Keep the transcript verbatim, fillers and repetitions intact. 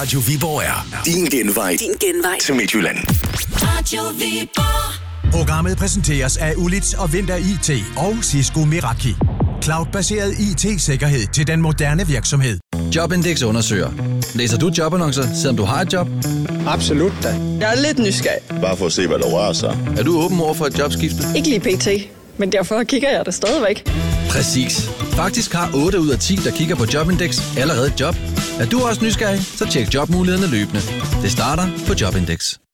Radio Viborg er din genvej, din genvej til Midtjylland. Radio Viborg. Programmet præsenteres af Ulits og Vinter I T og Cisco Meraki. Cloud-baseret I T-sikkerhed til den moderne virksomhed. Jobindex undersøger. Læser du jobannoncer, selvom du har et job? Absolut da. Jeg er lidt nysgerrig. Bare for at se, hvad der rører sig. Er du åben over for et jobskifte? Ikke lige pt, men derfor kigger jeg det stadigvæk. Præcis. Faktisk har otte ud af ti, der kigger på Jobindex, allerede et job. Er du også nysgerrig, så tjek jobmulighederne løbende. Det starter på Jobindex.